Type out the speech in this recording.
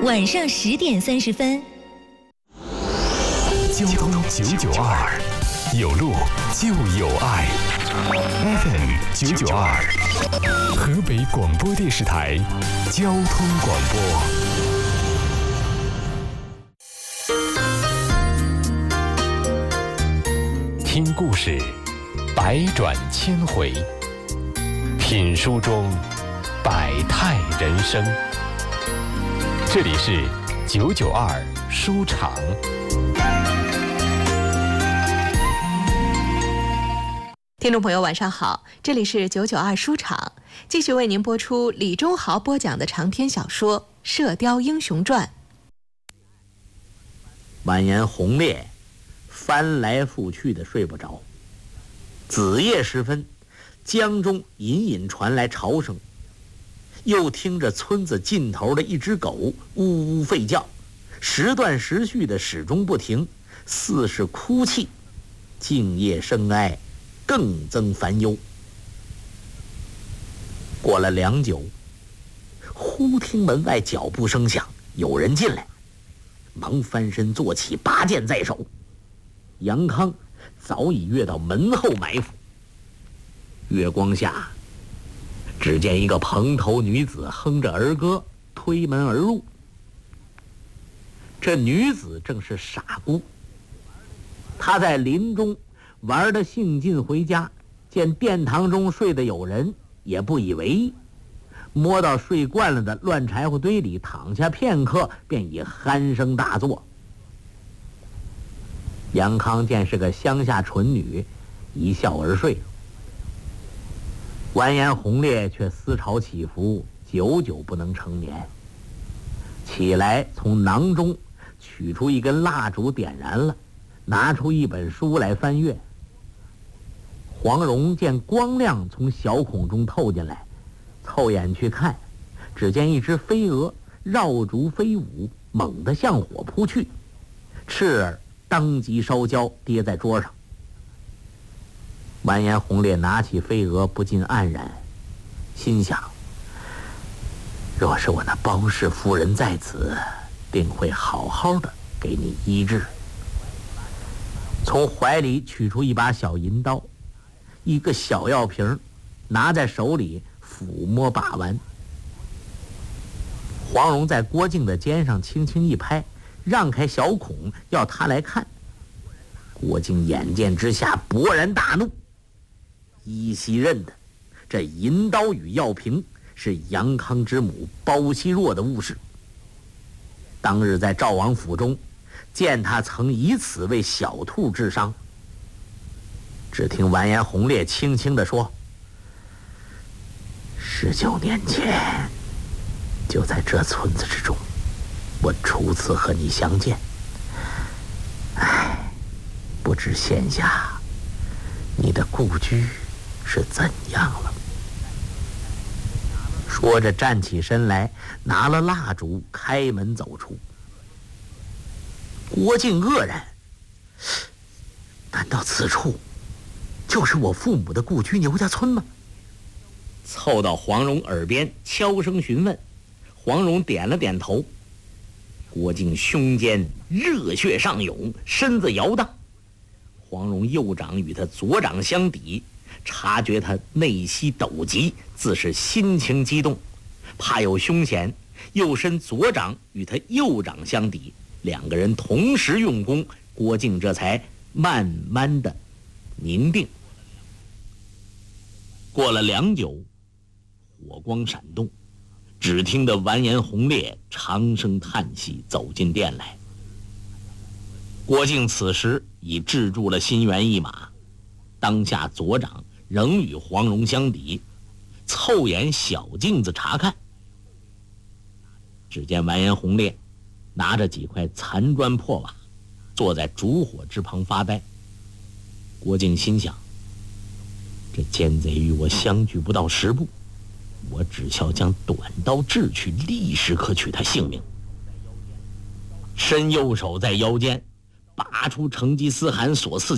晚上10:30。 交通992，有路就有爱。FM 992，河北广播电视台交通广播。听故事，百转千回；品书中，百态人生。这里是992书场。 听众朋友晚上好，这里是992书场，继续为您播出李忠豪播讲的长篇小说《射雕英雄传》。 完颜洪烈翻来覆去的睡不着，子夜时分，江中隐隐传来潮声，又听着村子尽头的一只狗呜呜吠叫，时断时续的始终不停，似是哭泣，静夜深哀，更增烦忧。过了良久，忽听门外脚步声响，有人进来，忙翻身坐起，拔剑在手。杨康早已跃到门后埋伏。月光下，只见一个蓬头女子哼着儿歌推门而入。这女子正是傻姑，她在林中玩得兴尽回家，见殿堂中睡得有人，也不以为意，摸到睡惯了的乱柴火堆里躺下片刻，便已鼾声大作。杨康见是个乡下蠢女，一笑而睡。完颜洪烈却思潮起伏，久久不能成眠。起来从囊中取出一根蜡烛点燃了，拿出一本书来翻阅。黄蓉见光亮从小孔中透进来，凑眼去看，只见一只飞蛾绕竹飞舞，猛地向火扑去，翅儿当即烧焦，跌在桌上。完颜洪烈拿起飞蛾，不禁黯然，心想：若是我那包氏夫人在此，定会好好的给你医治。从怀里取出一把小银刀，一个小药瓶，拿在手里抚摸把玩。黄蓉在郭靖的肩上轻轻一拍，让开小孔，要他来看。郭靖眼见之下勃然大怒，依稀认得这银刀与药瓶是杨康之母包惜若的物事。当日在赵王府中见他曾以此为小兔治伤。只听完颜洪烈轻轻地说：19年前，就在这村子之中，我初次和你相见。不知现下你的故居是怎样了？说着站起身来，拿了蜡烛，开门走出。郭靖愕然，难道此处就是我父母的故居牛家村吗？凑到黄蓉耳边悄声询问，黄蓉点了点头。郭靖胸间热血上涌，身子摇荡。黄蓉右掌与他左掌相抵，察觉他内息陡急，自是心情激动，怕有凶险，又伸左掌与他右掌相抵，两个人同时用功，郭靖这才慢慢的凝定。过了良久，火光闪动，只听得完颜洪烈长声叹息，走进殿来。郭靖此时已制住了心猿意马，当下左掌仍与黄蓉相抵，凑眼小镜子查看。只见完颜洪烈拿着几块残砖破瓦，坐在烛火之旁发呆。郭靖心想，这奸贼与我相距不到10步，我只需将短刀掷去，立时可取他性命。伸右手在腰间拔出成吉思汗所赐